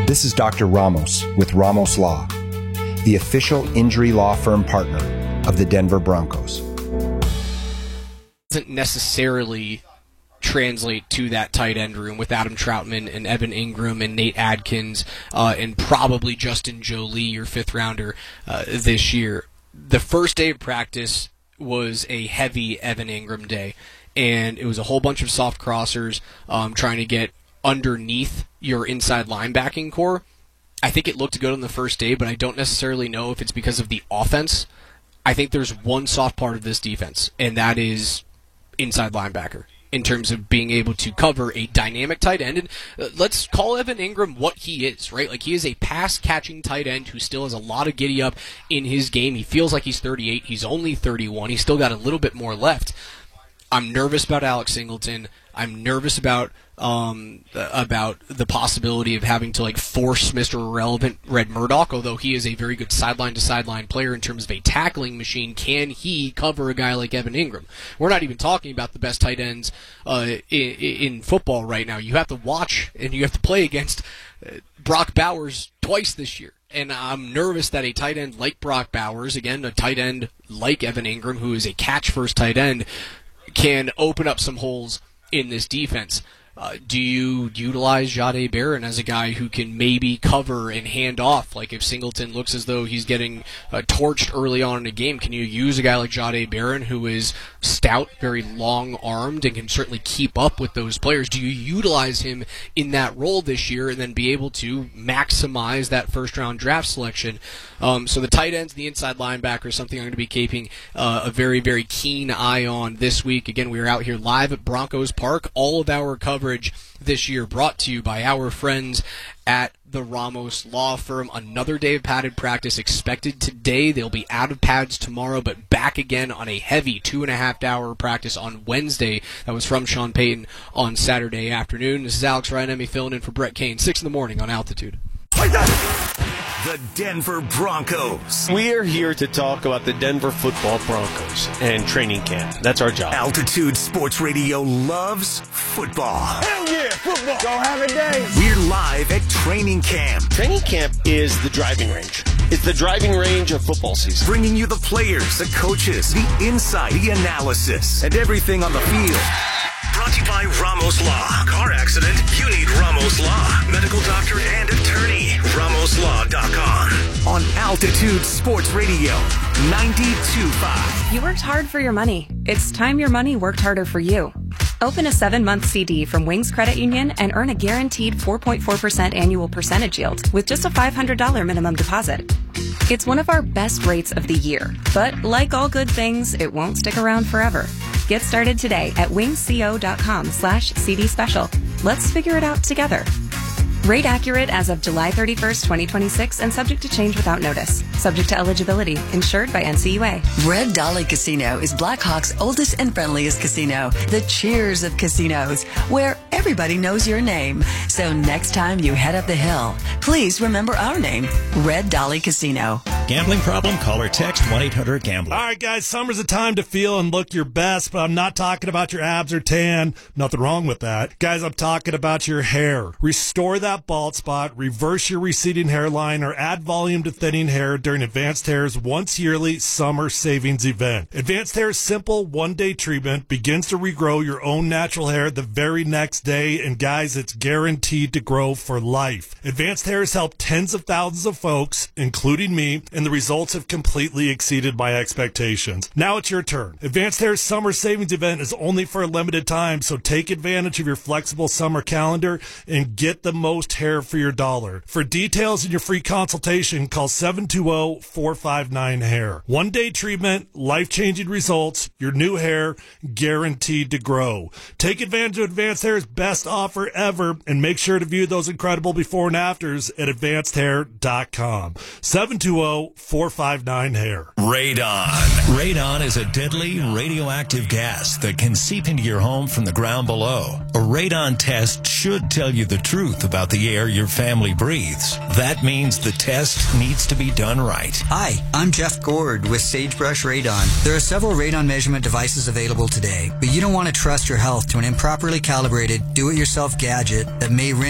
This is Dr. Ramos with Ramos Law, the official injury law firm partner of the Denver Broncos. Doesn't necessarily translate to that tight end room with Adam Troutman and Evan Ingram and Nate Adkins and probably Justin Jolie, your fifth rounder this year. The first day of practice was a heavy Evan Ingram day, and it was a whole bunch of soft crossers trying to get underneath your inside linebacking core. I think it looked good on the first day, but I don't necessarily know if it's because of the offense. I think there's one soft part of this defense, and that is inside linebacker in terms of being able to cover a dynamic tight end. And let's call Evan Ingram what he is, right? Like, he is a pass-catching tight end who still has a lot of giddy-up in his game. He feels like he's 38. He's only 31. He's still got a little bit more left. I'm nervous about Alex Singleton. I'm nervous about the possibility of having to force Mr. Irrelevant Red Murdoch, although he is a very good sideline-to-sideline player in terms of a tackling machine. Can he cover a guy like Evan Ingram? We're not even talking about the best tight ends in football right now. You have to watch and you have to play against Brock Bowers twice this year. And I'm nervous that a tight end like Brock Bowers, again, a tight end like Evan Ingram, who is a catch-first tight end, can open up some holes in this defense. Do you utilize Jahdae Barron as a guy who can maybe cover and hand off? Like, if Singleton looks as though he's getting torched early on in a game, can you use a guy like Jahdae Barron, who is stout, very long-armed, and can certainly keep up with those players? Do you utilize him in that role this year and then be able to maximize that first-round draft selection? So the tight ends, the inside linebacker, is something I'm going to be keeping a very, very keen eye on this week. Again, we are out here live at Broncos Park. All of our coverage this year brought to you by our friends at the Ramos Law Firm. Another day of padded practice expected today. They'll be out of pads tomorrow, but back again on a heavy 2.5-hour practice on Wednesday. That was from Sean Payton on Saturday afternoon. This is Alex Ryan filling in for Brett Kane, 6 in the morning on Altitude. The Denver Broncos. We are here to talk about the Denver Football Broncos and training camp. That's our job. Altitude Sports Radio loves football. Hell yeah, football. Go have a day. We're live at training camp. Training camp is the driving range. It's the driving range of football season. Bringing you the players, the coaches, the insight, the analysis, and everything on the field. Brought to you by Ramos Law. Car accident? You need Ramos Law. Medical doctor and attorney. RamosLaw.com. On Altitude Sports Radio, 92.5. You worked hard for your money. It's time your money worked harder for you. Open a 7-month CD from Wings Credit Union and earn a guaranteed 4.4% annual percentage yield with just a $500 minimum deposit. It's one of our best rates of the year, but like all good things, it won't stick around forever. Get started today at wingsco.com/CD special. Let's figure it out together. Rate accurate as of July 31st, 2026, and subject to change without notice. Subject to eligibility. Insured by NCUA. Red Dolly Casino is Blackhawk's oldest and friendliest casino. The cheers of casinos, where everybody knows your name. So next time you head up the hill, please remember our name, Red Dolly Casino. Gambling problem? Call or text 1-800-GAMBLER. All right, guys, summer's a time to feel and look your best, but I'm not talking about your abs or tan. Nothing wrong with that. Guys, I'm talking about your hair. Restore that bald spot, reverse your receding hairline, or add volume to thinning hair during Advanced Hair's once-yearly summer savings event. Advanced Hair's simple one-day treatment begins to regrow your own natural hair the very next day, and guys, it's guaranteed to grow for life. Advanced Hair has helped tens of thousands of folks, including me, and the results have completely exceeded my expectations. Now it's your turn. Advanced Hair's summer savings event is only for a limited time, so take advantage of your flexible summer calendar and get the most hair for your dollar. For details and your free consultation, call 720-459-HAIR. One-day treatment, life-changing results, your new hair guaranteed to grow. Take advantage of Advanced Hair's best offer ever, and make sure to view those incredible before and afters at advancedhair.com. 720-459-HAIR. Radon. Radon is a deadly radioactive gas that can seep into your home from the ground below. A radon test should tell you the truth about the air your family breathes. That means the test needs to be done right. Hi, I'm Jeff Gord with Sagebrush Radon. There are several radon measurement devices available today, but you don't want to trust your health to an improperly calibrated, do-it-yourself gadget that may